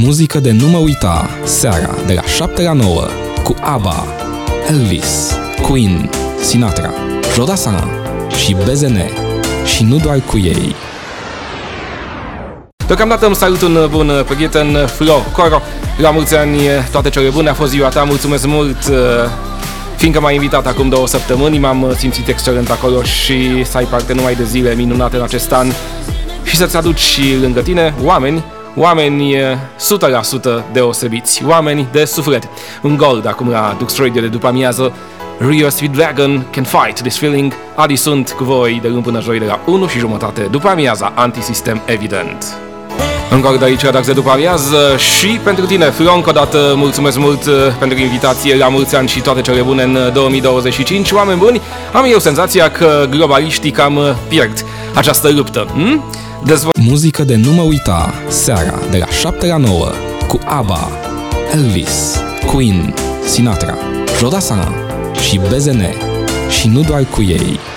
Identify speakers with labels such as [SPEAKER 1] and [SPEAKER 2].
[SPEAKER 1] Muzică de nu mă uita, seara de la 7 la 9, cu ABBA, Elvis, Queen, Sinatra, Jodasana și BZN. Și nu doar cu ei.
[SPEAKER 2] Deocamdată îmi salut un bun prieten, Flor Coro. La mulți ani, toate cele bune, a fost ziua ta, mulțumesc mult, fiindcă m-ai invitat acum 2 săptămâni, m-am simțit excelent acolo și să ai parte numai de zile minunate în acest an și să-ți aduci și lângă tine oameni 100% deosebiți, oameni de suflet. Un gold acum la Dux Radio de după amiază, Rio Speedwagon, Can Fight This Feeling. Adi sunt cu voi de luni până joi de la 1:30 după amiaza, Antisystem evident. Încă de aici, Dax de după amiază și pentru tine, Flo, încă o dată mulțumesc mult pentru invitație, la mulți ani și toate cele bune în 2025. Oameni buni, am eu senzația că globaliștii cam pierd această luptă.
[SPEAKER 1] Muzică de nu mă uita, seara de la 7 la 9, cu ABBA, Elvis, Queen, Sinatra, Jodasana și BZN. Și nu doar cu ei.